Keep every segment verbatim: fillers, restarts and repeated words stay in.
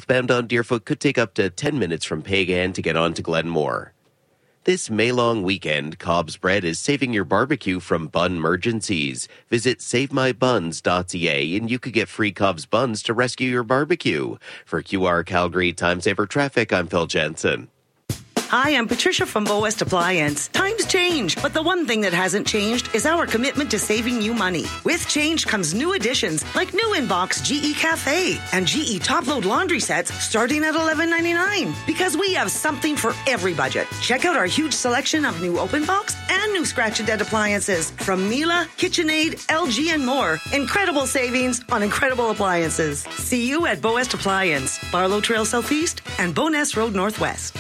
southbound on Deerfoot could take up to ten minutes from Pagan to get on to Glenmore. This May-long weekend, Cobb's Bread is saving your barbecue from bun emergencies. Visit save my buns dot c a and you could get free Cobb's buns to rescue your barbecue. For Q R Calgary Time Saver Traffic, I'm Phil Jensen. Hi, I'm Patricia from Bow West Appliance. Times change, but the one thing that hasn't changed is our commitment to saving you money. With change comes new additions like new in-box G E Cafe and G E top-load laundry sets starting at eleven ninety-nine. Because we have something for every budget. Check out our huge selection of new open box and new scratch and dent appliances from Miele, KitchenAid, L G, and more. Incredible savings on incredible appliances. See you at Bow West Appliance, Barlow Trail Southeast and Bowness Road Northwest.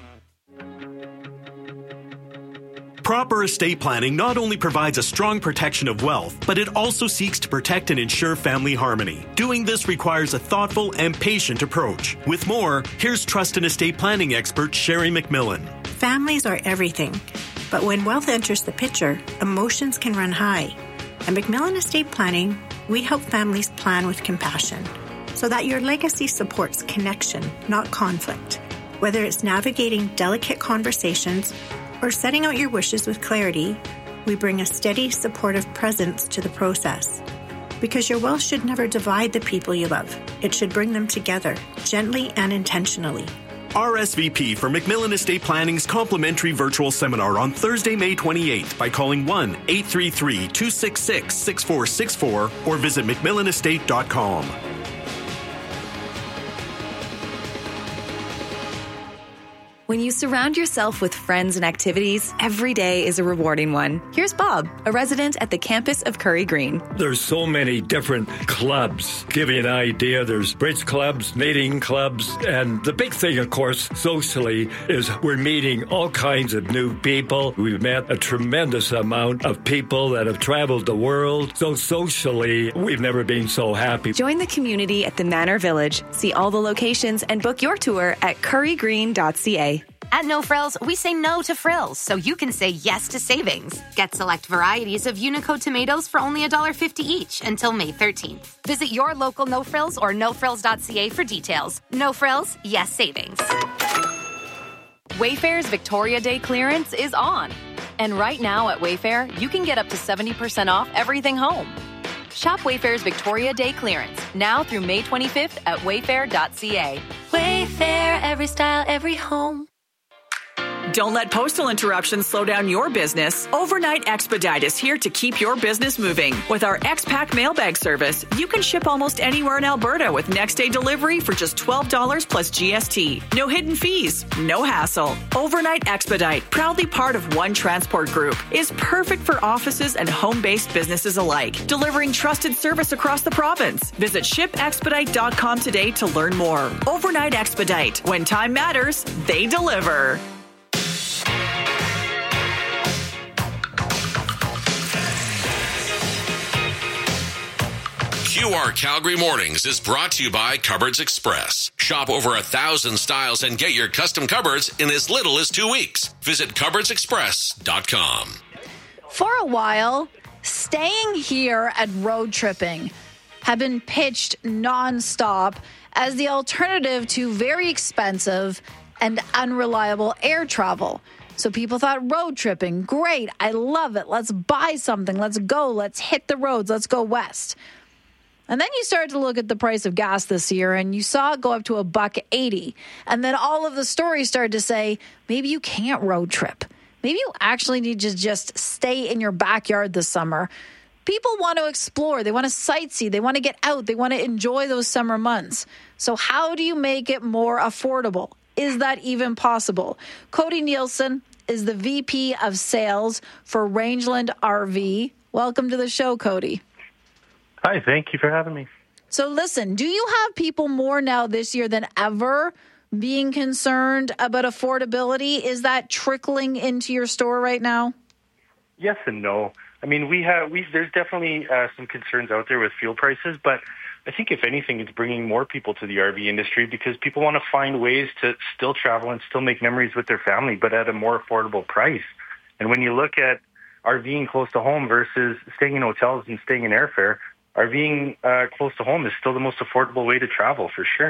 Proper estate planning not only provides a strong protection of wealth, but it also seeks to protect and ensure family harmony. Doing this requires a thoughtful and patient approach. With more, here's trust and estate planning expert Sherry McMillan. Families are everything, but when wealth enters the picture, emotions can run high. At McMillan Estate Planning, we help families plan with compassion so that your legacy supports connection, not conflict. Whether it's navigating delicate conversations or setting out your wishes with clarity, we bring a steady, supportive presence to the process. Because your will should never divide the people you love. It should bring them together, gently and intentionally. R S V P for McMillan Estate Planning's complimentary virtual seminar on Thursday, May twenty-eighth by calling one eight three three, two six six, six four six four or visit mcmillan estate dot com. When you surround yourself with friends and activities, every day is a rewarding one. Here's Bob, a resident at the campus of Curry Green. There's so many different clubs. Give you an idea, there's bridge clubs, knitting clubs, and the big thing, of course, socially, is we're meeting all kinds of new people. We've met a tremendous amount of people that have traveled the world. So socially, we've never been so happy. Join the community at the Manor Village. See all the locations and book your tour at curry green dot c a. At No Frills, we say no to frills, so you can say yes to savings. Get select varieties of Unico tomatoes for only one dollar fifty each until May thirteenth. Visit your local No Frills or no frills dot c a for details. No Frills, yes savings. Wayfair's Victoria Day clearance is on. And right now at Wayfair, you can get up to seventy percent off everything home. Shop Wayfair's Victoria Day clearance now through May twenty-fifth at wayfair dot c a. Wayfair, every style, every home. Don't let postal interruptions slow down your business. Overnight Expedite is here to keep your business moving. With our X-Pack mailbag service, you can ship almost anywhere in Alberta with next-day delivery for just twelve dollars plus G S T. No hidden fees, no hassle. Overnight Expedite, proudly part of One Transport Group, is perfect for offices and home-based businesses alike, delivering trusted service across the province. Visit ship expedite dot com today to learn more. Overnight Expedite. When time matters, they deliver. Q R Calgary Mornings is brought to you by Cupboards Express. Shop over a thousand styles and get your custom cupboards in as little as two weeks. Visit cupboards express dot com. For a while, staying here and road tripping have been pitched nonstop as the alternative to very expensive and unreliable air travel. So people thought road tripping, great, I love it. Let's buy something. Let's go. Let's hit the roads. Let's go west. And then you started to look at the price of gas this year and you saw it go up to a buck eighty. And then all of the stories started to say, maybe you can't road trip. Maybe you actually need to just stay in your backyard this summer. People want to explore. They want to sightsee. They want to get out. They want to enjoy those summer months. So how do you make it more affordable? Is that even possible? Cody Nielsen is the V P of Sales for Rangeland R V. Welcome to the show, Cody. Hi, thank you for having me. So listen, do you have people more now this year than ever being concerned about affordability? Is that trickling into your store right now? Yes and no. I mean, we have we there's definitely uh, some concerns out there with fuel prices, but I think if anything, it's bringing more people to the R V industry because people want to find ways to still travel and still make memories with their family, but at a more affordable price. And when you look at RVing close to home versus staying in hotels and staying in airfare, RVing uh, close to home is still the most affordable way to travel, for sure.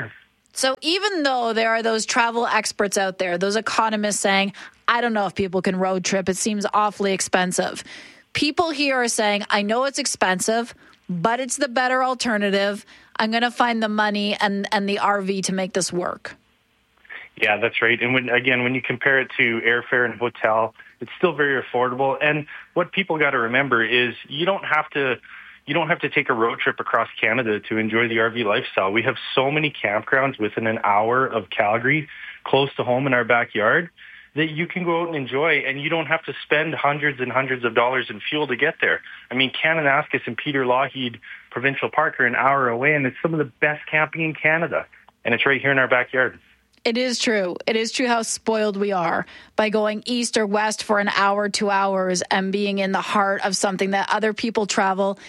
So even though there are those travel experts out there, those economists saying, I don't know if people can road trip, it seems awfully expensive. People here are saying, I know it's expensive, but it's the better alternative. I'm going to find the money and, and the R V to make this work. Yeah, that's right. And when, again, when you compare it to airfare and hotel, it's still very affordable. And what people got to remember is you don't have to you don't have to take a road trip across Canada to enjoy the R V lifestyle. We have so many campgrounds within an hour of Calgary, close to home in our backyard, that you can go out and enjoy, and you don't have to spend hundreds and hundreds of dollars in fuel to get there. I mean, Kananaskis and Peter Lougheed Provincial Park are an hour away, and it's some of the best camping in Canada, and it's right here in our backyard. It is true. It is true how spoiled we are by going east or west for an hour, two hours, and being in the heart of something that other people travel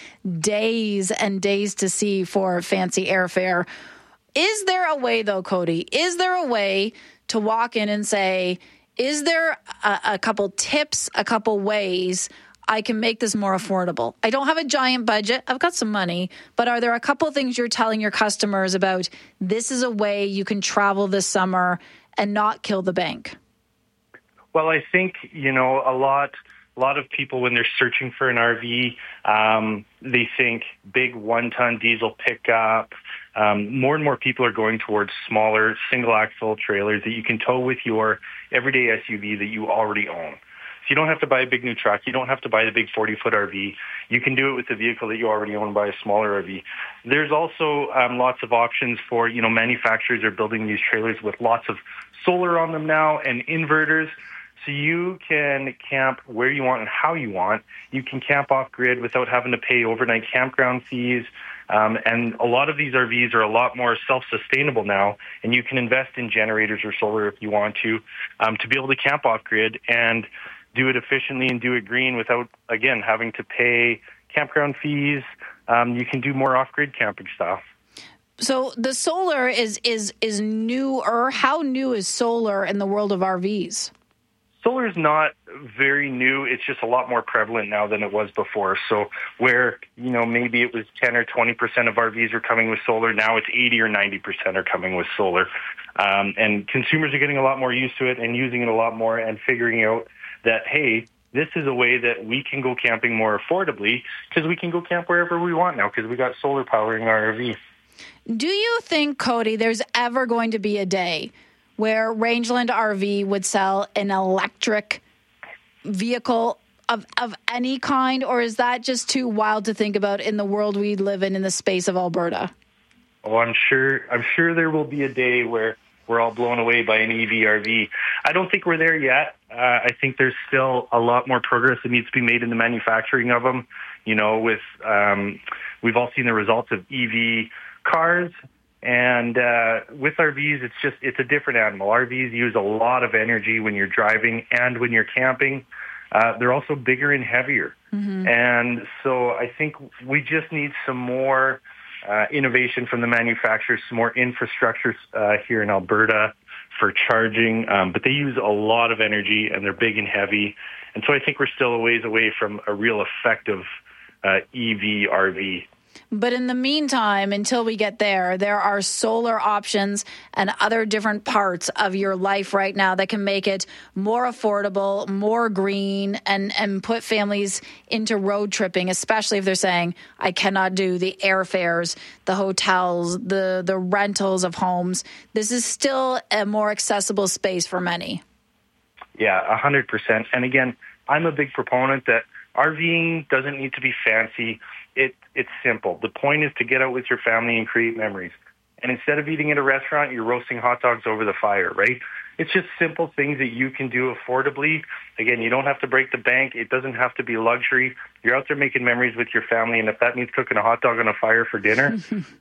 days and days to see for fancy airfare. Is there a way, though, Cody? Is there a way to walk in and say, is there a, a couple tips, a couple ways I can make this more affordable? I don't have a giant budget. I've got some money. But are there a couple of things you're telling your customers about, this is a way you can travel this summer and not kill the bank? Well, I think, you know, a lot a lot of people, when they're searching for an R V, um, they think big one-ton diesel pickup. Um, more and more people are going towards smaller single-axle trailers that you can tow with your everyday S U V that you already own. So you don't have to buy a big new truck. You don't have to buy the big forty-foot R V. You can do it with the vehicle that you already own, buy a smaller R V. There's also um, lots of options for, you know, manufacturers are building these trailers with lots of solar on them now and inverters. So you can camp where you want and how you want. You can camp off-grid without having to pay overnight campground fees. Um, and a lot of these R Vs are a lot more self-sustainable now, and you can invest in generators or solar if you want to, um, to be able to camp off-grid and do it efficiently and do it green without, again, having to pay campground fees. Um, you can do more off-grid camping style. So the solar is is is newer. How new is solar in the world of R Vs? Solar is not very new. It's just a lot more prevalent now than it was before. So where, you know, maybe it was ten or twenty percent of R Vs are coming with solar, now it's eighty or ninety percent are coming with solar. Um, and consumers are getting a lot more used to it and using it a lot more and figuring out that, hey, this is a way that we can go camping more affordably because we can go camp wherever we want now because we got solar powering our R V. Do you think, Cody, there's ever going to be a day where Rangeland R V would sell an electric vehicle of, of any kind, or is that just too wild to think about in the world we live in, in the space of Alberta? Oh, I'm sure, I'm sure there will be a day where we're all blown away by an E V R V. I don't think we're there yet. Uh, I think there's still a lot more progress that needs to be made in the manufacturing of them. You know, with um, we've all seen the results of E V cars. And uh, with R Vs, it's just, it's a different animal. R Vs use a lot of energy when you're driving and when you're camping. Uh, they're also bigger and heavier. Mm-hmm. And so I think we just need some more uh, innovation from the manufacturers, some more infrastructure uh, here in Alberta for charging. Um, but they use a lot of energy and they're big and heavy. And so I think we're still a ways away from a real effective uh, E V R V. But in the meantime, until we get there, there are solar options and other different parts of your life right now that can make it more affordable, more green, and, and put families into road tripping, especially if they're saying, I cannot do the airfares, the hotels, the, the rentals of homes. This is still a more accessible space for many. Yeah, one hundred percent. And again, I'm a big proponent that RVing doesn't need to be fancy. It It's simple. The point is to get out with your family and create memories. And instead of eating at a restaurant, you're roasting hot dogs over the fire, right? It's just simple things that you can do affordably. Again, you don't have to break the bank. It doesn't have to be luxury. You're out there making memories with your family, and if that means cooking a hot dog on a fire for dinner,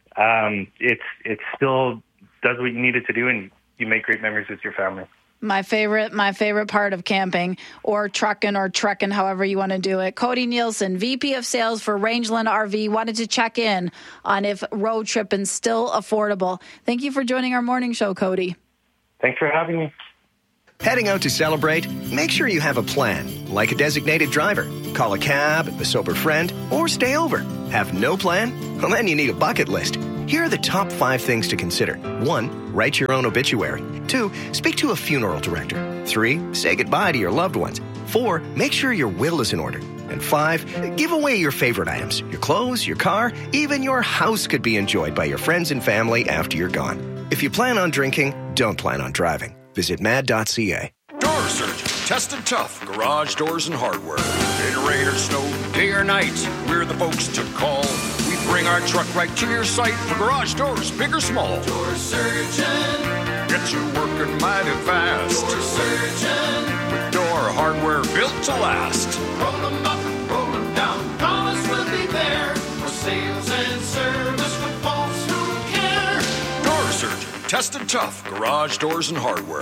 um, it's it still does what you need it to do, and you make great memories with your family. My favorite, my favorite part of camping or trucking or trekking, however you want to do it. Cody Nielsen, V P of Sales for Rangeland R V, wanted to check in on if road tripping's still affordable. Thank you for joining our morning show, Cody. Thanks for having me. Heading out to celebrate? Make sure you have a plan, like a designated driver. Call a cab, a sober friend, or stay over. Have no plan? Well, then you need a bucket list. Here are the top five things to consider. One, write your own obituary. Two, speak to a funeral director. Three, say goodbye to your loved ones. Four, make sure your will is in order. And five, give away your favorite items. Your clothes, your car, even your house could be enjoyed by your friends and family after you're gone. If you plan on drinking, don't plan on driving. Visit mad dot c a. Door Surgeon, tested tough, garage doors and hardware. In rain or snow, day or night, we're the folks to call. We bring our truck right to your site for garage doors, big or small. Door Surgeon, get you working mighty fast. Door Surgeon, with door hardware built to last. Roll them up, roll them down, promise we'll be there for sales and service with folks who care. Door Surgeon, tested tough, garage doors and hardware.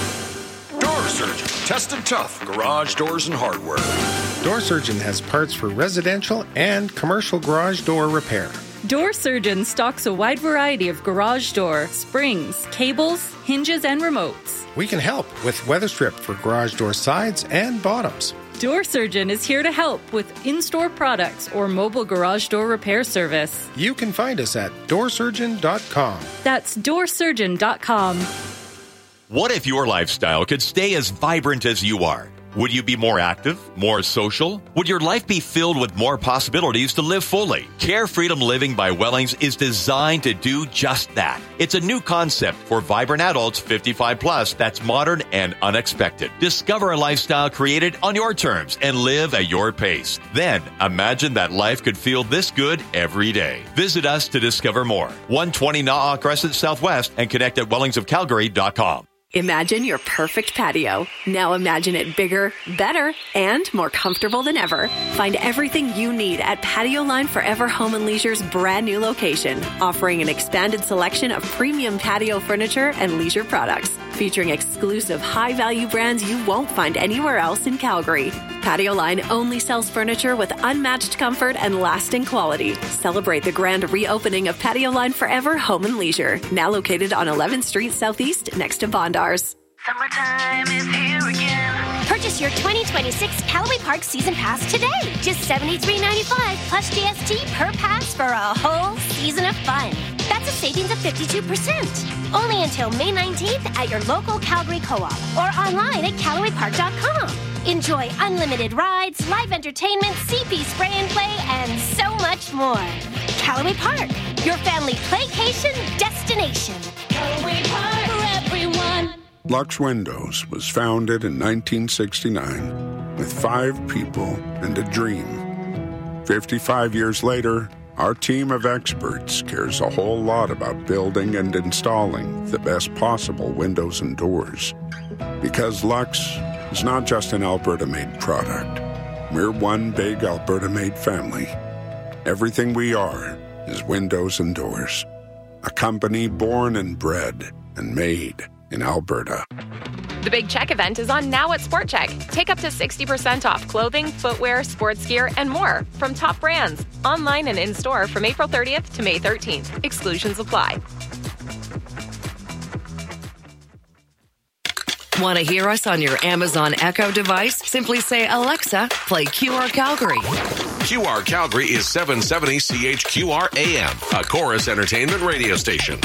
Door Surgeon, tested tough, garage doors and hardware. Door Surgeon has parts for residential and commercial garage door repair. Door Surgeon stocks a wide variety of garage door, springs, cables, hinges, and remotes. We can help with weather strip for garage door sides and bottoms. Door Surgeon is here to help with in-store products or mobile garage door repair service. You can find us at door surgeon dot com. That's door surgeon dot com. What if your lifestyle could stay as vibrant as you are? Would you be more active, more social? Would your life be filled with more possibilities to live fully? Care Freedom Living by Wellings is designed to do just that. It's a new concept for vibrant adults fifty-five plus that's modern and unexpected. Discover a lifestyle created on your terms and live at your pace. Then imagine that life could feel this good every day. Visit us to discover more. one twenty Na'a Crescent Southwest and connect at wellings of calgary dot com. Imagine your perfect patio. Now imagine it bigger, better, and more comfortable than ever. Find everything you need at Patio Line Forever Home and Leisure's brand new location, offering an expanded selection of premium patio furniture and leisure products, featuring exclusive high-value brands you won't find anywhere else in Calgary. Patio Line only sells furniture with unmatched comfort and lasting quality. Celebrate the grand reopening of Patio Line Forever Home and Leisure, now located on eleventh Street Southeast next to Bondars. Summertime is here again. Purchase your twenty twenty-six Callaway Park Season Pass today. Just seventy-three ninety-five plus G S T per pass for a whole season of fun. That's a savings of fifty-two percent. Only until May nineteenth at your local Calgary Co-op or online at callaway park dot com. Enjoy unlimited rides, live entertainment, C P spray and play, and so much more. Callaway Park, your family playcation destination. Callaway Park for everyone. Lux Windows was founded in nineteen sixty-nine with five people and a dream. fifty-five years later, our team of experts cares a whole lot about building and installing the best possible windows and doors. Because Lux is not just an Alberta-made product. We're one big Alberta-made family. Everything we are is windows and doors. A company born and bred and made in Alberta. The Big Check event is on now at Sport Check. Take up to sixty percent off clothing, footwear, sports gear, and more from top brands. Online and in-store from April thirtieth to May thirteenth. Exclusions apply. Want to hear us on your Amazon Echo device? Simply say, Alexa, play Q R Calgary. Q R Calgary is seven seventy C H Q R A M, a Chorus Entertainment radio station.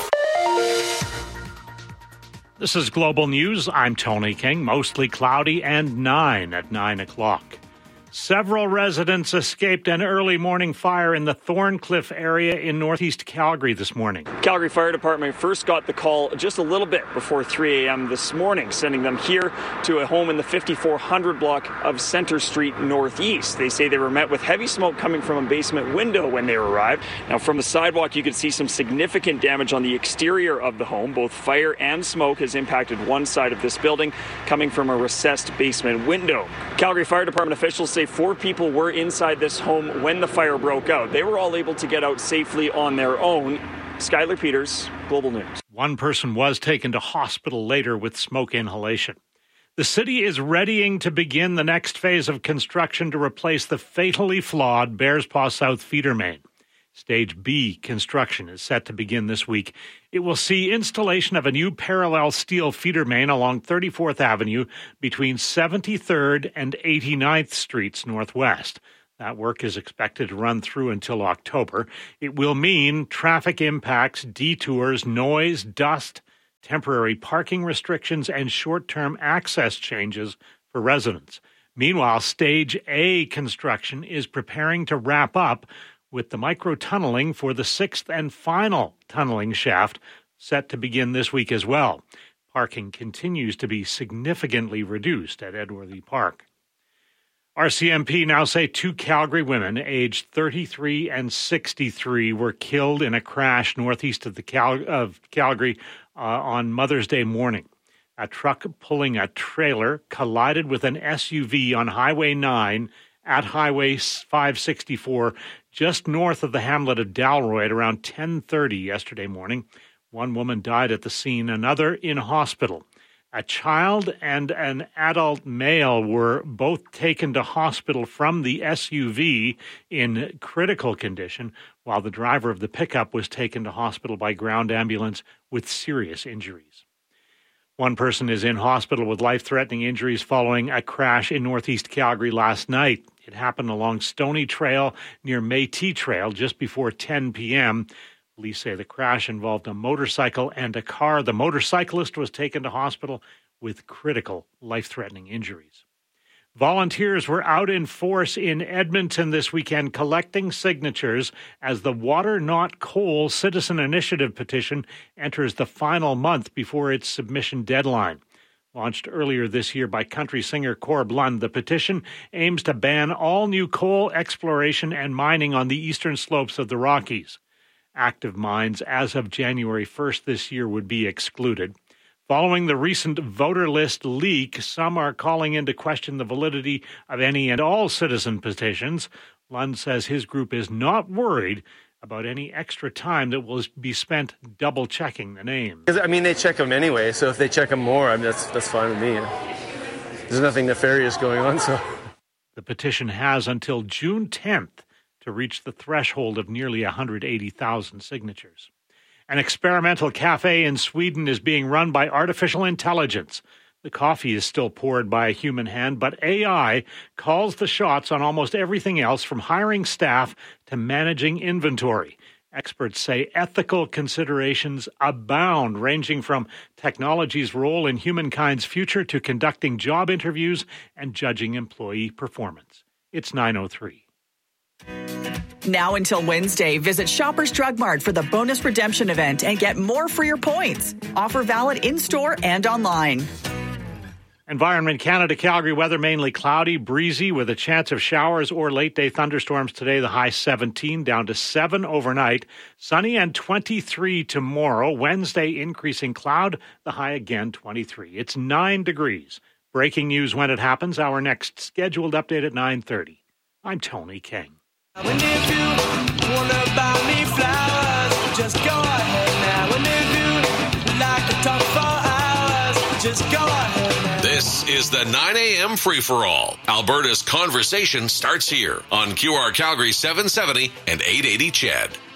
This is Global News. I'm Tony King. Mostly cloudy and nine at nine o'clock. Several residents escaped an early morning fire in the Thorncliffe area in northeast Calgary this morning. Calgary Fire Department first got the call just a little bit before three a.m. this morning, sending them here to a home in the fifty-four hundred block of Center Street Northeast. They say they were met with heavy smoke coming from a basement window when they arrived. Now, from the sidewalk, you could see some significant damage on the exterior of the home. Both fire and smoke has impacted one side of this building, coming from a recessed basement window. Calgary Fire Department officials say four people were inside this home when the fire broke out. They were all able to get out safely on their own. Skylar Peters, Global News. One person was taken to hospital later with smoke inhalation. The city is readying to begin the next phase of construction to replace the fatally flawed Bearspaw South feeder main. Stage B construction is set to begin this week. It will see installation of a new parallel steel feeder main along thirty-fourth Avenue between seventy-third and eighty-ninth Streets Northwest. That work is expected to run through until October. It will mean traffic impacts, detours, noise, dust, temporary parking restrictions, and short-term access changes for residents. Meanwhile, Stage A construction is preparing to wrap up with the micro-tunneling for the sixth and final tunneling shaft set to begin this week as well. Parking continues to be significantly reduced at Edworthy Park. R C M P now say two Calgary women aged thirty-three and sixty-three were killed in a crash northeast of the Cal- of Calgary uh, on Mother's Day morning. A truck pulling a trailer collided with an S U V on Highway nine at Highway five sixty-four just north of the hamlet of Dalroy at around ten thirty yesterday morning. One woman died at the scene, another in hospital. A child and an adult male were both taken to hospital from the S U V in critical condition, while the driver of the pickup was taken to hospital by ground ambulance with serious injuries. One person is in hospital with life-threatening injuries following a crash in northeast Calgary last night. It happened along Stony Trail near Métis Trail just before ten p.m. Police say the crash involved a motorcycle and a car. The motorcyclist was taken to hospital with critical life-threatening injuries. Volunteers were out in force in Edmonton this weekend collecting signatures as the Water Not Coal Citizen Initiative petition enters the final month before its submission deadline. Launched earlier this year by country singer Corb Lund, the petition aims to ban all new coal exploration and mining on the eastern slopes of the Rockies. Active mines as of January first this year would be excluded. Following the recent voter list leak, some are calling into question the validity of any and all citizen petitions. Lund says his group is not worried about any extra time that will be spent double-checking the names. I mean, they check them anyway, so if they check them more, I mean, that's, that's fine with me. There's nothing nefarious going on, so... The petition has until June tenth to reach the threshold of nearly one hundred eighty thousand signatures. An experimental cafe in Sweden is being run by artificial intelligence. The coffee is still poured by a human hand, but A I calls the shots on almost everything else from hiring staff to managing inventory. Experts say ethical considerations abound, ranging from technology's role in humankind's future to conducting job interviews and judging employee performance. It's nine oh three. Now until Wednesday, visit Shoppers Drug Mart for the bonus redemption event and get more for your points. Offer valid in-store and online. Environment Canada Calgary weather mainly cloudy, breezy with a chance of showers or late-day thunderstorms today. The high seventeen, down to seven overnight. Sunny and twenty-three tomorrow. Wednesday, increasing cloud. The high again twenty-three. It's nine degrees. Breaking news when it happens. Our next scheduled update at nine thirty. I'm Tony King. When if you wanna buy me flowers, just go ahead now. And if you like to talk for hours, just go ahead now. This is the nine a.m. free-for-all. Alberta's conversation starts here on Q R Calgary seven seventy and eight eighty C H E D.